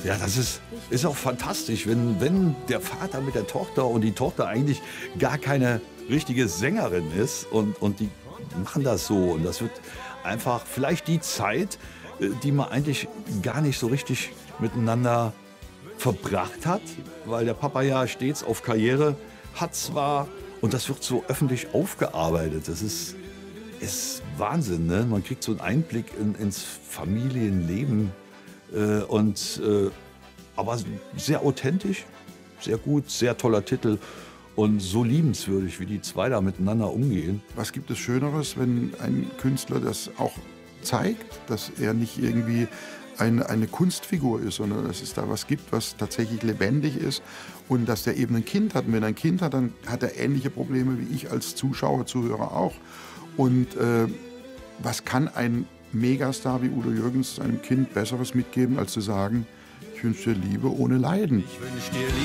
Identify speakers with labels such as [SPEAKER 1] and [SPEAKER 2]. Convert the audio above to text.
[SPEAKER 1] Ja, ist auch fantastisch, wenn der Vater mit der Tochter und die Tochter eigentlich gar keine richtige Sängerin ist und die machen das so. Und das wird einfach vielleicht die Zeit, die man eigentlich gar nicht so richtig miteinander verbracht hat, weil der Papa ja stets auf Karriere hat zwar und das wird so öffentlich aufgearbeitet. Das ist Wahnsinn, ne? Man kriegt so einen Einblick ins Familienleben aber sehr authentisch, sehr gut, sehr toller Titel und so liebenswürdig, wie die zwei da miteinander umgehen.
[SPEAKER 2] Was gibt es Schöneres, wenn ein Künstler das auch zeigt, dass er nicht irgendwie eine Kunstfigur ist, sondern dass es da was gibt, was tatsächlich lebendig ist und dass der eben ein Kind hat. Und wenn er ein Kind hat, dann hat er ähnliche Probleme wie ich als Zuschauer, Zuhörer auch. Und was kann ein Megastar wie Udo Jürgens einem Kind Besseres mitgeben, als zu sagen, ich wünsche dir Liebe ohne Leiden.
[SPEAKER 3] Ich wünsche dir Liebe.